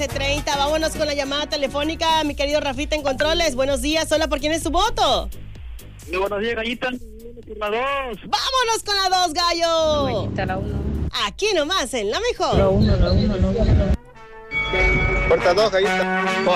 13:30. Vámonos con la llamada telefónica, mi querido Rafita en Controles. Buenos días, hola, ¿por quién es tu voto? Muy buenos días, Gallita. Por la 2. Vámonos con la 2, gallo. Gallita, la 1. Aquí nomás, en la mejor. La 1. Puerta 2, Gallita.